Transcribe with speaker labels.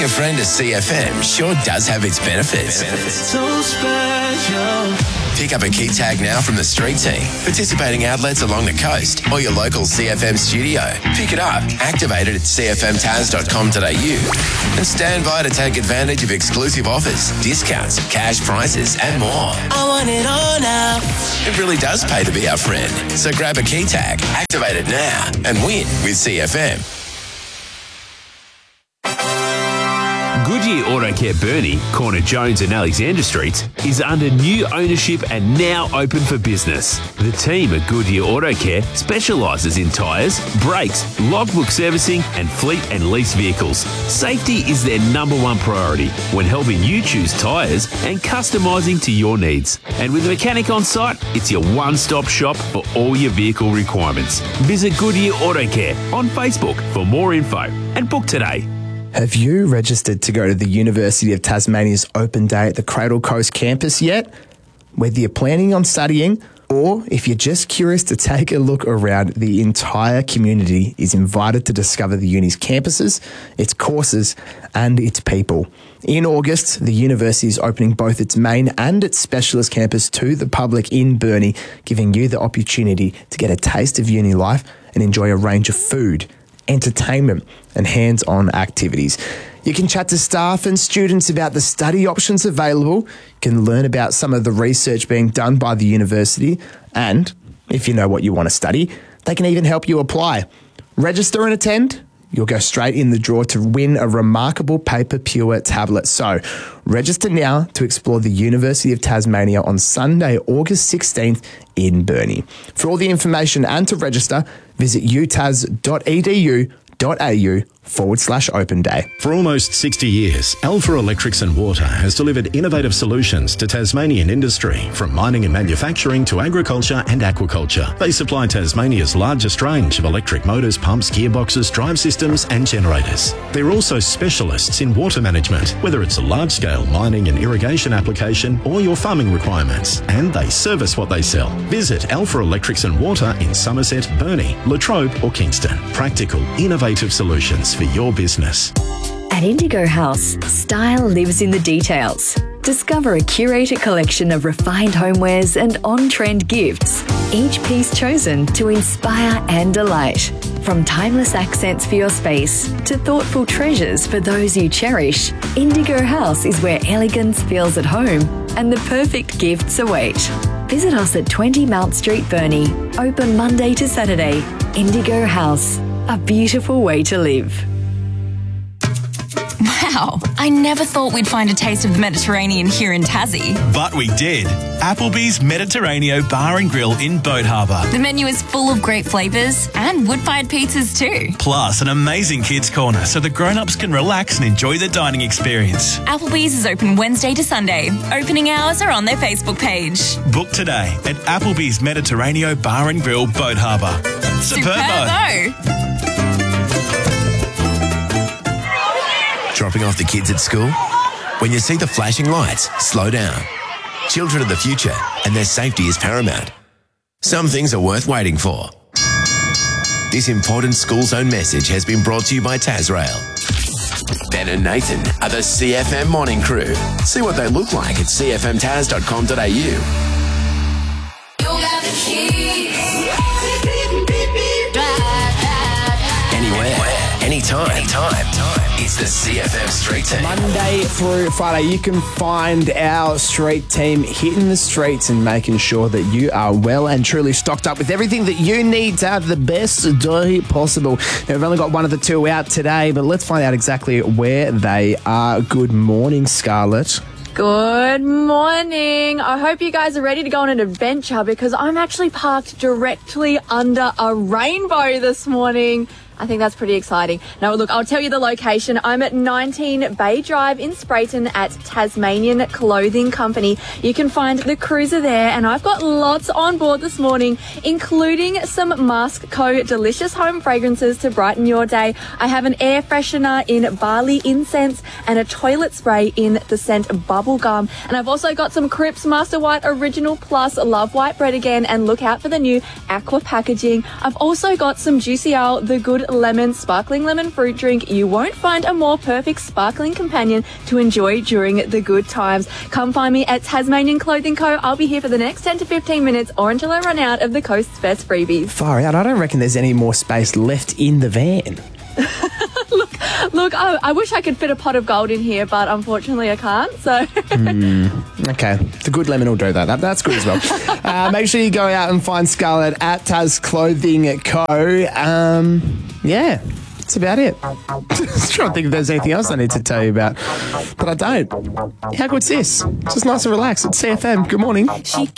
Speaker 1: a friend to CFM sure does have its benefits.
Speaker 2: So special.
Speaker 1: Pick up a key tag now from the street team, participating outlets along the coast, or your local CFM studio. Pick it up, activate it at cfmtaz.com.au, and stand by to take advantage of exclusive offers, discounts, cash prizes, and more.
Speaker 2: I want it all now.
Speaker 1: It really does pay to be our friend. So grab a key tag, activate it now, and win with CFM.
Speaker 3: Goodyear Auto Care Burnie, corner Jones and Alexander Streets, is under new ownership and now open for business. The team at Goodyear Auto Care specialises in tyres, brakes, logbook servicing and fleet and lease vehicles. Safety is their number one priority when helping you choose tyres and customising to your needs. And with a mechanic on site, it's your one-stop shop for all your vehicle requirements. Visit Goodyear Auto Care on Facebook for more info and book today.
Speaker 4: Have you registered to go to the University of Tasmania's open day at the Cradle Coast campus yet? Whether you're planning on studying or if you're just curious to take a look around, the entire community is invited to discover the uni's campuses, its courses and its people. In August, the university is opening both its main and its specialist campus to the public in Burnie, giving you the opportunity to get a taste of uni life and enjoy a range of food, entertainment and hands-on activities. You can chat to staff and students about the study options available. You can learn about some of the research being done by the university, and if you know what you want to study, they can even help you apply. Register and attend. You'll go straight in the draw to win a remarkable Paper Pure tablet. So register now to explore the University of Tasmania on Sunday, August 16th in Burnie. For all the information and to register, visit utas.edu.au/open day.
Speaker 5: For almost 60 years, Alpha Electrics and Water has delivered innovative solutions to Tasmanian industry, from mining and manufacturing to agriculture and aquaculture. They supply Tasmania's largest range of electric motors, pumps, gearboxes, drive systems and generators. They're also specialists in water management, whether it's a large-scale mining and irrigation application or your farming requirements, and they service what they sell. Visit Alpha Electrics and Water in Somerset, Burnie, Latrobe or Kingston. Practical, innovative solutions for your business.
Speaker 6: At Indigo House, style lives in the details. Discover a curated collection of refined homewares and on-trend gifts, each piece chosen to inspire and delight. From timeless accents for your space to thoughtful treasures for those you cherish, Indigo House is where elegance feels at home and the perfect gifts await. Visit us at 20 Mount Street, Burnie. Open Monday to Saturday. Indigo House, a beautiful way to live.
Speaker 7: Wow, I never thought we'd find a taste of the Mediterranean here in Tassie.
Speaker 8: But we did. Applebee's Mediterraneo Bar and Grill in Boat Harbour.
Speaker 7: The menu is full of great flavours and wood-fired pizzas too.
Speaker 8: Plus an amazing kids corner so the grown-ups can relax and enjoy the dining experience.
Speaker 7: Applebee's is open Wednesday to Sunday. Opening hours are on their Facebook page.
Speaker 8: Book today at Applebee's Mediterraneo Bar and Grill, Boat Harbour.
Speaker 7: Superbo!
Speaker 1: Dropping off the kids at school? When you see the flashing lights, slow down. Children are the future, and their safety is paramount. Some things are worth waiting for. This important school zone message has been brought to you by Tasrail. Ben and Nathan are the CFM morning crew. See what they look like at cfmtaz.com.au. Anywhere, anytime. It's the CFM Street Team.
Speaker 4: Monday through Friday, you can find our street team hitting the streets and making sure that you are well and truly stocked up with everything that you need to have the best day possible. Now, we've only got one of the two out today, but let's find out exactly where they are. Good morning, Scarlett.
Speaker 9: Good morning. I hope you guys are ready to go on an adventure because I'm actually parked directly under a rainbow this morning. I think that's pretty exciting. Now, look, I'll tell you the location. I'm at 19 Bay Drive in Sprayton at Tasmanian Clothing Company. You can find the cruiser there, and I've got lots on board this morning, including some Mask Co. delicious home fragrances to brighten your day. I have an air freshener in barley incense and a toilet spray in the scent bubblegum. And I've also got some Cripps Master White Original Plus Love White Bread again, and look out for the new aqua packaging. I've also got some Juicy Owl The Good Good Lemon Sparkling Lemon Fruit Drink. You won't find a more perfect sparkling companion to enjoy during the good times. Come find me at Tasmanian Clothing Co. I'll be here for the next 10 to 15 minutes or until I run out of the coast's best freebies.
Speaker 4: Far out. I don't reckon there's any more space left in the van.
Speaker 9: Look, I wish I could fit a pot of gold in here, but unfortunately I can't, so...
Speaker 4: Okay, the Good Lemon will do that. That's good as well. Make sure you go out and find Scarlett at Taz Clothing Co. Yeah, that's about it. Just trying to think if there's anything else I need to tell you about, but I don't. How good's this? Just nice and relaxed. It's CFM. Good morning.